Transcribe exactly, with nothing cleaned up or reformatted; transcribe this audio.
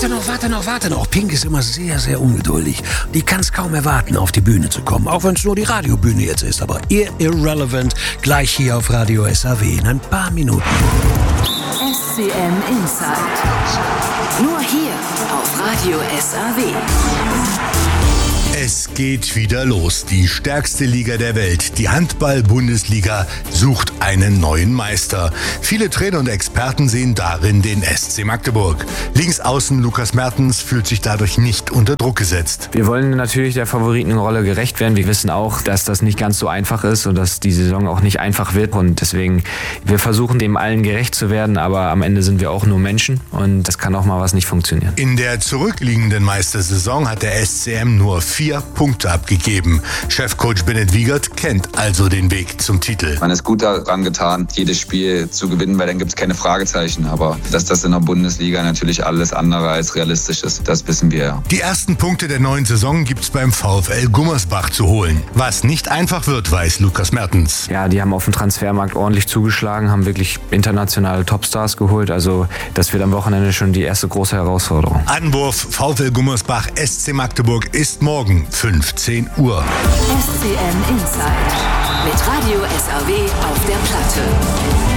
warte noch, warte noch, warte noch. Pink ist immer sehr, sehr ungeduldig. Die kann es kaum erwarten, auf die Bühne zu kommen. Auch wenn es nur die Radiobühne jetzt ist. Aber ihr Irrelevant gleich hier auf Radio S A W in ein paar Minuten. S C M Inside. Nur hier auf Radio S A W. Es geht wieder los. Die stärkste Liga der Welt, die Handball-Bundesliga, sucht einen neuen Meister. Viele Trainer und Experten sehen darin den S C Magdeburg. Linksaußen Lukas Mertens fühlt sich dadurch nicht unter Druck gesetzt. Wir wollen natürlich der Favoritenrolle gerecht werden. Wir wissen auch, dass das nicht ganz so einfach ist und dass die Saison auch nicht einfach wird. Und deswegen, wir versuchen dem allen gerecht zu werden, aber am Ende sind wir auch nur Menschen und das kann auch mal was nicht funktionieren. In der zurückliegenden Meistersaison hat der S C M nur vier Punkte abgegeben. Chefcoach Bennett Wiegert kennt also den Weg zum Titel. Man ist gut daran getan, jedes Spiel zu gewinnen, weil dann gibt es keine Fragezeichen. Aber dass das in der Bundesliga natürlich alles andere als realistisch ist, das wissen wir ja. Die ersten Punkte der neuen Saison gibt's beim VfL Gummersbach zu holen. Was nicht einfach wird, weiß Lukas Mertens. Ja, die haben auf dem Transfermarkt ordentlich zugeschlagen, haben wirklich internationale Topstars geholt. Also das wird am Wochenende schon die erste große Herausforderung. Anwurf VfL Gummersbach S C Magdeburg ist morgen fünfzehn Uhr. S C M Inside mit Radio S A W auf der Platte.